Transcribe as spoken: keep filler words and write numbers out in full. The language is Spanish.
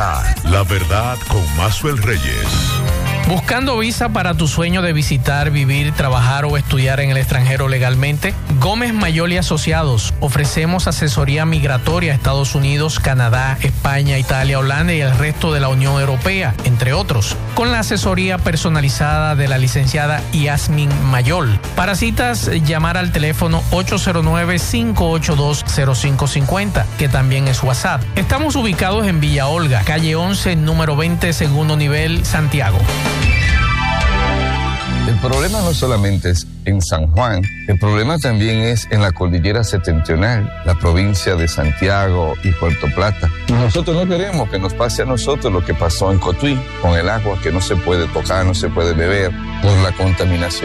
Verdad, la verdad con Maxwell Reyes. ¿Buscando visa para tu sueño de visitar, vivir, trabajar o estudiar en el extranjero legalmente? Gómez Mayol y Asociados. Ofrecemos asesoría migratoria a Estados Unidos, Canadá, España, Italia, Holanda y el resto de la Unión Europea, entre otros, con la asesoría personalizada de la licenciada Yasmin Mayol. Para citas, llamar al teléfono ocho cero nueve, cinco ocho dos, cero cinco cinco cero, que también es WhatsApp. Estamos ubicados en Villa Olga, calle once, número veinte, segundo nivel, Santiago. El problema no solamente es en San Juan, el problema también es en la cordillera septentrional, la provincia de Santiago y Puerto Plata. Y nosotros no queremos que nos pase a nosotros lo que pasó en Cotuí, con el agua que no se puede tocar, no se puede beber por la contaminación.